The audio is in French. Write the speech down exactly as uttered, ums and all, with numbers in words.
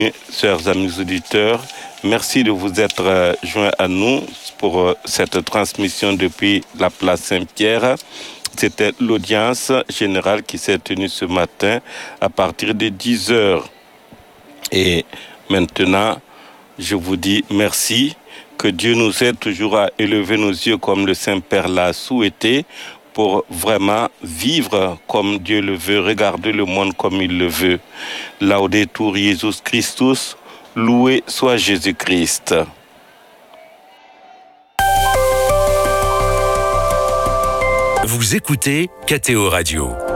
Chers amis auditeurs, merci de vous être joints à nous pour cette transmission depuis la place Saint-Pierre. C'était l'audience générale qui s'est tenue ce matin à partir de dix heures. Et maintenant, je vous dis merci, que Dieu nous aide toujours à élever nos yeux comme le Saint-Père l'a souhaité, pour vraiment vivre comme Dieu le veut, regarder le monde comme il le veut. Laudetur Jesus Christus, loué soit Jésus-Christ. Vous écoutez K T O Radio.